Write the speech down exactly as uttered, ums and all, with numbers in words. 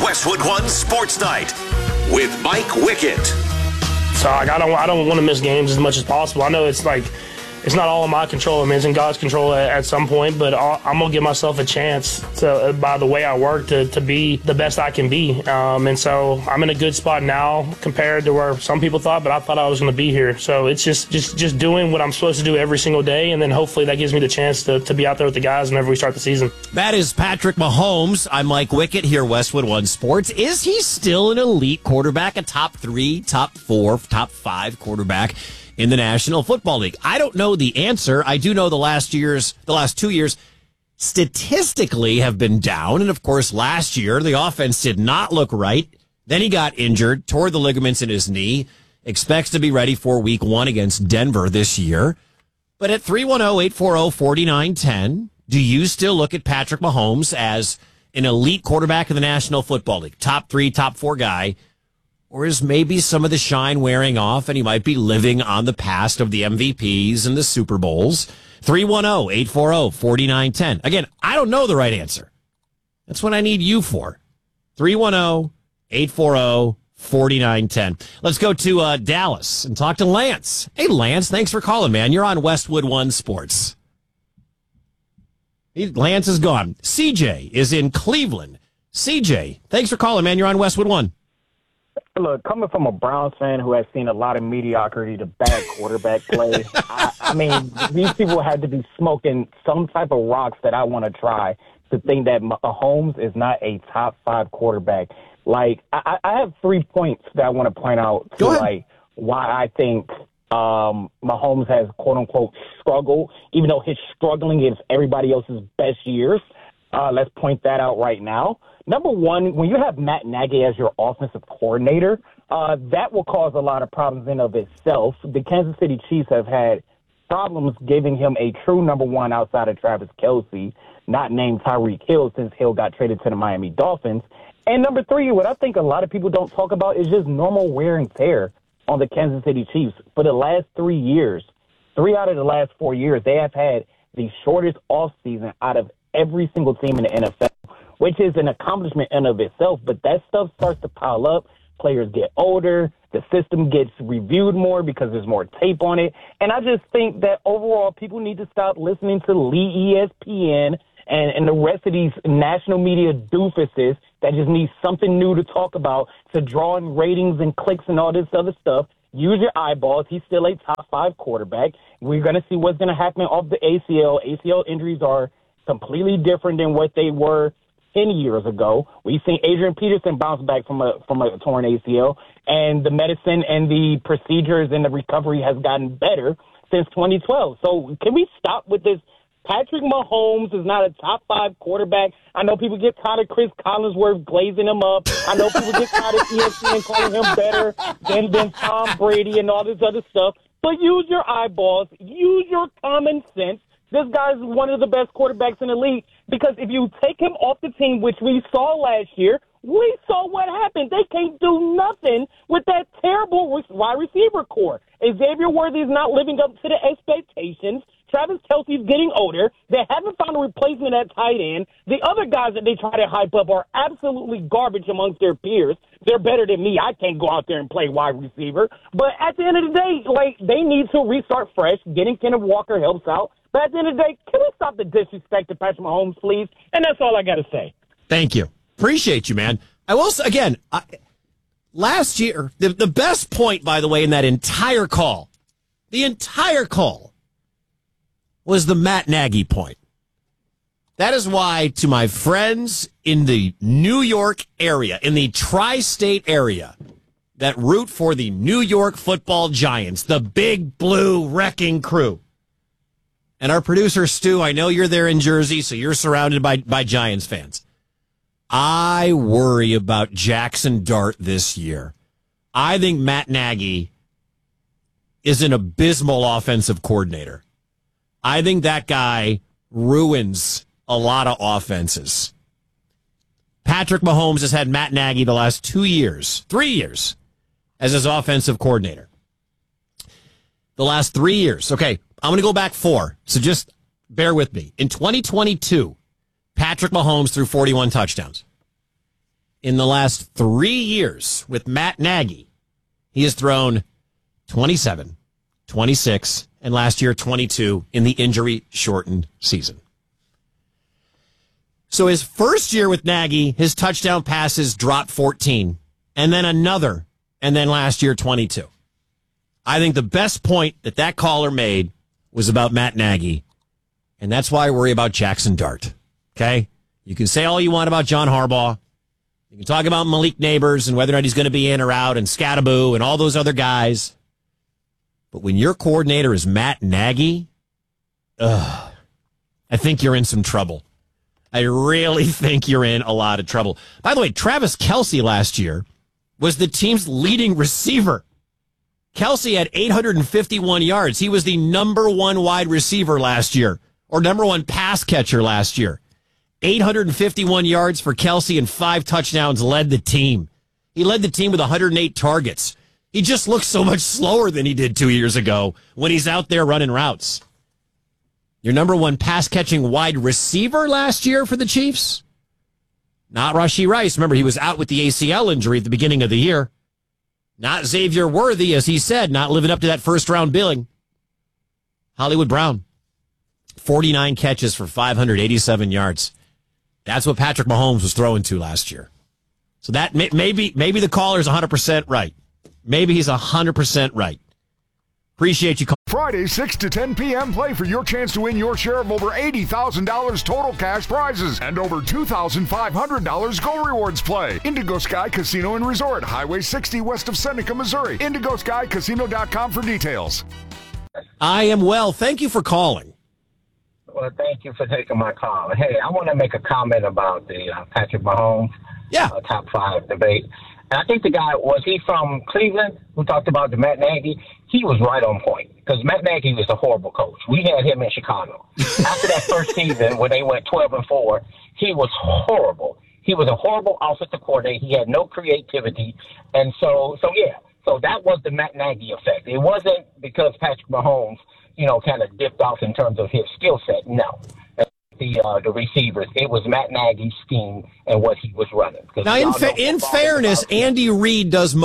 Westwood One Sports Night with Mike Wickett. So like, I don't I don't want to miss games as much as possible. I know it's like it's not all in my control. I mean, it's in God's control at, at some point, but I'll, I'm going to give myself a chance to, by the way I work, to, to be the best I can be. Um, and so I'm in a good spot now compared to where some people thought, but I thought I was going to be here. So it's just, just, just doing what I'm supposed to do every single day, and then hopefully that gives me the chance to, to be out there with the guys whenever we start the season. That is Patrick Mahomes. I'm Mike Wickett here, Westwood One Sports. Is he still an elite quarterback, a top three, top four, top five quarterback in the National Football League? I don't know the answer. I do know the last years, the last two years, statistically have been down. And of course, last year, the offense did not look right. Then he got injured, tore the ligaments in his knee, expects to be ready for week one against Denver this year. But at three one zero, eight four zero, four nine one zero, do you still look at Patrick Mahomes as an elite quarterback in the National Football League? Top three, top four guy? Or is maybe some of the shine wearing off and he might be living on the past of the M V Ps and the Super Bowls? three one zero, eight four zero, four nine one zero. Again, I don't know the right answer. That's what I need you for. three one zero, eight four zero, four nine one zero. Let's go to uh, Dallas and talk to Lance. Hey, Lance, thanks for calling, man. You're on Westwood One Sports. He, Lance is gone. C J is in Cleveland. C J, thanks for calling, man. You're on Westwood One. Look, coming from a Browns fan who has seen a lot of mediocrity to bad quarterback play, I, I mean, these people had to be smoking some type of rocks that I want to try to think that Mahomes is not a top five quarterback. Like, I, I have three points that I want to point out to, like, why I think um, Mahomes has, quote-unquote, struggled, even though his struggling is everybody else's best years. Uh, let's point that out right now. Number one, when you have Matt Nagy as your offensive coordinator, uh, that will cause a lot of problems in of itself. The Kansas City Chiefs have had problems giving him a true number one outside of Travis Kelce, not named Tyreek Hill since Hill got traded to the Miami Dolphins. And number three, what I think a lot of people don't talk about is just normal wear and tear on the Kansas City Chiefs. For the last three years, three out of the last four years, they have had the shortest offseason out of every single team in the N F L, which is an accomplishment in of itself. But that stuff starts to pile up. Players get older. The system gets reviewed more because there's more tape on it. And I just think that overall people need to stop listening to Lee E S P N and, and the rest of these national media doofuses that just need something new to talk about to draw in ratings and clicks and all this other stuff. Use your eyeballs. He's still a top five quarterback. We're going to see what's going to happen off the A C L. A C L injuries are completely different than what they were ten years ago. We've seen Adrian Peterson bounce back from a from a torn A C L, and the medicine and the procedures and the recovery has gotten better since twenty twelve. So can we stop with this? Patrick Mahomes is not a top five quarterback. I know people get tired of Chris Collinsworth glazing him up. I know people get tired of E S P N calling him better than, than Tom Brady and all this other stuff. But use your eyeballs. Use your common sense. This guy's one of the best quarterbacks in the league because if you take him off the team, which we saw last year, we saw what happened. They can't do nothing with that terrible wide receiver core. Xavier Worthy is not living up to the expectations. Travis Kelce's getting older. They haven't found a replacement at tight end. The other guys that they try to hype up are absolutely garbage amongst their peers. They're better than me. I can't go out there and play wide receiver. But at the end of the day, like, they need to restart fresh. Getting Kenneth Walker helps out. But at the end of the day, can we stop the disrespect to Patrick Mahomes, please? And that's all I got to say. Thank you. Appreciate you, man. I will say, again, I, last year, the, the best point, by the way, in that entire call, the entire call, was the Matt Nagy point. That is why, to my friends in the New York area, in the tri-state area, that root for the New York Football Giants, the big blue wrecking crew, and our producer, Stu, I know you're there in Jersey, so you're surrounded by, by Giants fans. I worry about Jackson Dart this year. I think Matt Nagy is an abysmal offensive coordinator. I think that guy ruins a lot of offenses. Patrick Mahomes has had Matt Nagy the last two years, three years, as his offensive coordinator. The last three years. Okay, I'm going to go back four, so just bear with me. In twenty twenty-two, Patrick Mahomes threw forty-one touchdowns. in the last three years with Matt Nagy, he has thrown twenty-seven, twenty-six, and last year twenty-two in the injury-shortened season. So his first year with Nagy, his touchdown passes dropped fourteen, and then another, and then last year twenty-two. I think the best point that that caller made was about Matt Nagy, and that's why I worry about Jackson Dart. Okay? You can say all you want about John Harbaugh. You can talk about Malik Neighbors and whether or not he's going to be in or out and Scattaboo and all those other guys. But when your coordinator is Matt Nagy, ugh, I think you're in some trouble. I really think you're in a lot of trouble. By the way, Travis Kelce last year was the team's leading receiver. Kelce had eight hundred fifty-one yards. He was the number one wide receiver last year, or number one pass catcher last year. eight hundred fifty-one yards for Kelce and five touchdowns led the team. He led the team with one hundred eight targets. He just looks so much slower than he did two years ago when he's out there running routes. Your number one pass-catching wide receiver last year for the Chiefs? Not Rashee Rice. Remember, he was out with the A C L injury at the beginning of the year. Not Xavier Worthy, as he said, not living up to that first-round billing. Hollywood Brown, forty-nine catches for five hundred eighty-seven yards. That's what Patrick Mahomes was throwing to last year. So that may, maybe maybe the caller's one hundred percent right. Maybe he's one hundred percent right. Appreciate you calling. Friday, six to ten p.m., play for your chance to win your share of over eighty thousand dollars total cash prizes and over two thousand five hundred dollars Go Rewards play. Indigo Sky Casino and Resort, Highway sixty west of Seneca, Missouri. indigo sky casino dot com for details. I am well. Thank you for calling. Well, thank you for taking my call. Hey, I want to make a comment about the uh, Patrick Mahomes Yeah. uh, top five debate. And I think the guy, was he from Cleveland, who talked about the Matt Nagy? He was right on point, because Matt Nagy was a horrible coach. We had him in Chicago. After that first season, when they went twelve and four, he was horrible. He was a horrible offensive coordinator. He had no creativity. And so, so yeah, so that was the Matt Nagy effect. It wasn't because Patrick Mahomes, you know, kind of dipped off in terms of his skill set. No. The uh, the receivers. It was Matt Nagy's scheme and what he was running. Now, in, fa- in fairness, Andy Reid does